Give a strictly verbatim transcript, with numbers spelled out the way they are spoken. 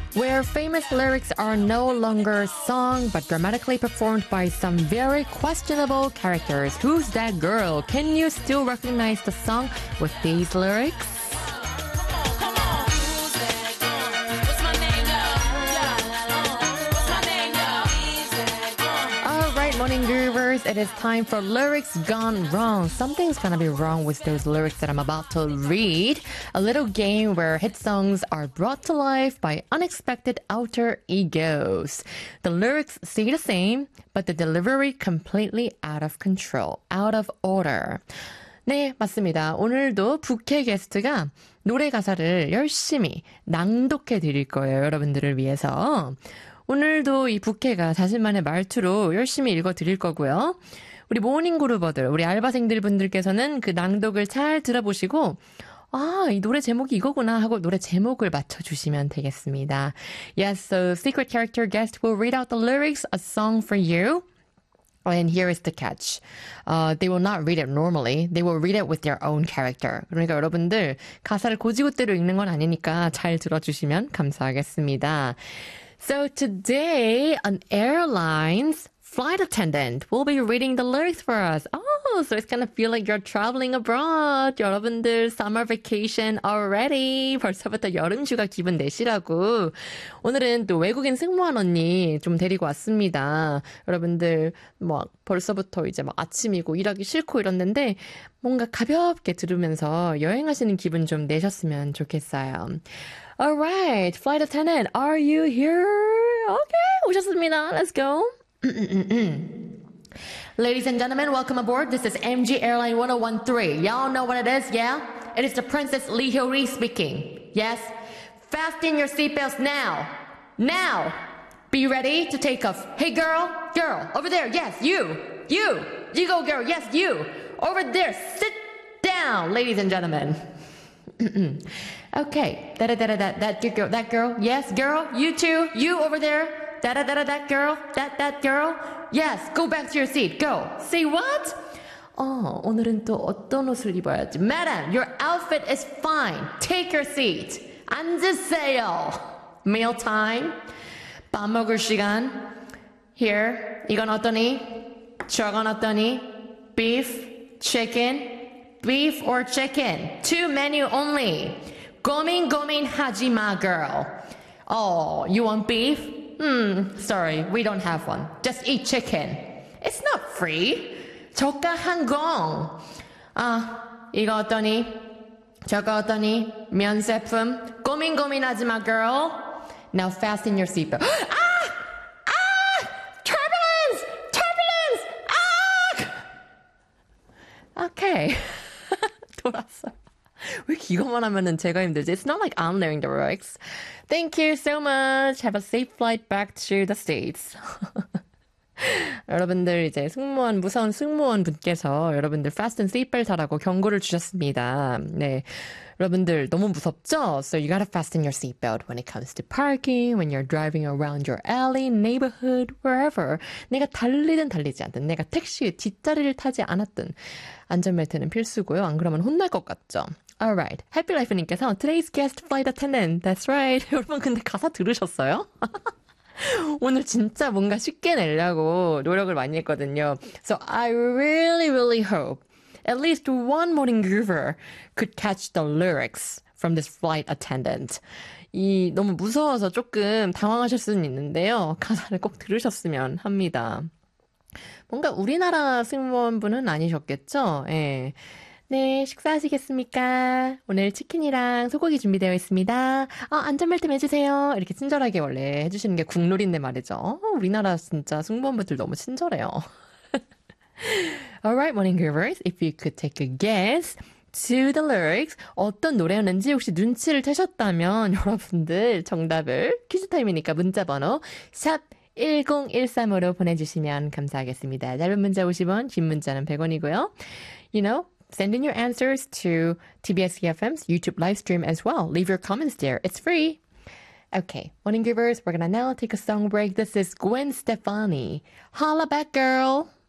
where famous lyrics are no longer sung but dramatically performed by some very questionable characters. Who's that girl? Can you still recognize the song with these lyrics? Morning Groovers, it is time for Lyrics Gone Wrong. Something's gonna be wrong with those lyrics that I'm about to read. A little game where hit songs are brought to life by unexpected alter egos. The lyrics stay the same, but the delivery completely out of control, out of order. 네, 맞습니다. 오늘도 부캐 게스트가 노래 가사를 열심히 낭독해 드릴 거예요. 여러분들을 위해서. 오늘도 이 부캐가 자신만의 말투로 열심히 읽어드릴 거고요. 우리 모닝그루버들, 우리 알바생들 분들께서는 그 낭독을 잘 들어보시고 아, 이 노래 제목이 이거구나 하고 노래 제목을 맞춰주시면 되겠습니다. Yes, so secret character guest will read out the lyrics, a song for you. And here is the catch. Uh, they will not read it normally. They will read it with their own character. 그러니까 여러분들 가사를 고지고대로 읽는 건 아니니까 잘 들어주시면 감사하겠습니다. So today, an airline's flight attendant will be reading the lyrics for us. Oh, so it's gonna feel like you're traveling abroad. 여러분들 summer vacation already. 벌써부터 여름휴가 기분 내시라고. 오늘은 또 외국인 승무원 언니 좀 데리고 왔습니다. 여러분들 막 벌써부터 이제 막 아침이고 일하기 싫고 이랬는데 뭔가 가볍게 들으면서 여행하시는 기분 좀 내셨으면 좋겠어요. Alright, flight attendant, are you here? Okay, 오셨습니다. Let's go. Ladies and gentlemen, welcome aboard. This is M G Airline ten thirteen. Y'all know what it is, yeah? It is the Princess Lee Hyori speaking. Yes? Fasten your seatbelts now. Now! Be ready to take off. Hey girl, girl, over there, yes, you, you, you go girl, yes, you. Over there, sit down, ladies and gentlemen. Okay, da da da da that that girl, that girl, yes, girl, you too, you over there, da da da da that girl, that that girl, yes, go back to your seat, go. Say what? 어, 오늘은 또 어떤 옷을 입어야지? Madam, your outfit is fine. Take your seat. 앉으세요. Meal time. 밥 먹을 시간. Here, 이건 어떠니? 저건 어떠니? Beef, chicken. Beef or chicken. Two menu only. 고민 고민 하지 마, girl. Oh, you want beef? Hmm, sorry, we don't have one. Just eat chicken. It's not free. 저가 항공. 아, 이거 어떠니? 저거 어떠니? 면세품. 고민 고민 하지 마, girl. Now fasten your seatbelt. 아! 아! Turbulence! Turbulence! 아! Okay. 돌았어요. 왜 이거만 하면은 제가 힘들지? It's not like I'm learning the lyrics. Thank you so much. Have a safe flight back to the States. 여러분들 이제 승무원, 무서운 승무원 분께서 여러분들 fasten seatbelt 하라고 경고를 주셨습니다. 네. 여러분들 너무 무섭죠? So you gotta fasten your seatbelt when it comes to parking, when you're driving around your alley, neighborhood, wherever. 내가 달리든 달리지 않든, 내가 택시 뒷자리를 타지 않았든 안전벨트는 필수고요. 안 그러면 혼날 것 같죠? Alright. 해피라이프님께서 Today's guest flight attendant. That's right. 여러분 근데 가사 들으셨어요? 오늘 진짜 뭔가 쉽게 내려고 노력을 많이 했거든요. So I really, really hope at least one morning groover could catch the lyrics from this flight attendant. 이 너무 무서워서 조금 당황하실 수는 있는데요. 가사를 꼭 들으셨으면 합니다. 뭔가 우리나라 승무원분은 아니셨겠죠? 예. 네, 식사하시겠습니까? 오늘 치킨이랑 소고기 준비되어 있습니다. 어, 안전벨트 매주세요. 이렇게 친절하게 원래 해주시는 게 국룰인데 말이죠. 어, 우리나라 진짜 승무원분들 너무 친절해요. Alright, morning groovers. If you could take a guess to the lyrics, 어떤 노래였는지 혹시 눈치를 채셨다면 여러분들 정답을 퀴즈타임이니까 문자번호 샵 일공일삼으로 보내주시면 감사하겠습니다. 짧은 문자 오십 원, 긴 문자는 백 원이고요. You know, send in your answers to 티비에스 이에프엠's YouTube live stream as well. Leave your comments there. It's free. Okay, morning givers, we're gonna now take a song break. This is Gwen Stefani. Holla back, girl.